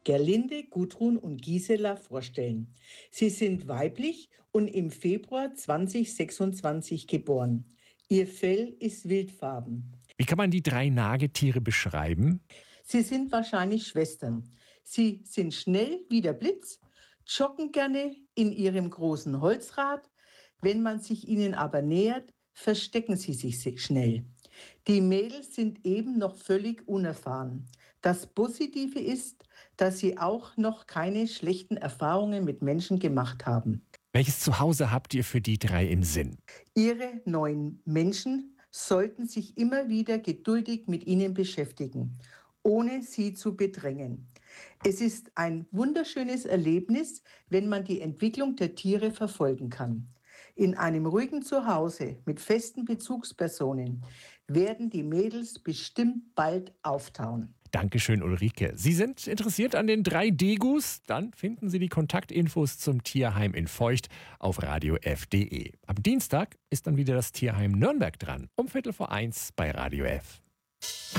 Gerlinde, Gudrun und Gisela vorstellen. Sie sind weiblich und im Februar 2026 geboren. Ihr Fell ist wildfarben. Wie kann man die drei Nagetiere beschreiben? Sie sind wahrscheinlich Schwestern. Sie sind schnell wie der Blitz, joggen gerne in ihrem großen Holzrad. Wenn man sich ihnen aber nähert, verstecken sie sich schnell. Die Mädels sind eben noch völlig unerfahren. Das Positive ist, dass sie auch noch keine schlechten Erfahrungen mit Menschen gemacht haben. Welches Zuhause habt ihr für die drei im Sinn? Ihre neuen Menschen sollten sich immer wieder geduldig mit ihnen beschäftigen, ohne sie zu bedrängen. Es ist ein wunderschönes Erlebnis, wenn man die Entwicklung der Tiere verfolgen kann. In einem ruhigen Zuhause mit festen Bezugspersonen werden die Mädels bestimmt bald auftauen. Dankeschön, Ulrike. Sie sind interessiert an den 3 Degus? Dann finden Sie die Kontaktinfos zum Tierheim in Feucht auf radiof.de. Am Dienstag ist dann wieder das Tierheim Nürnberg dran, um 12:15 bei Radio F.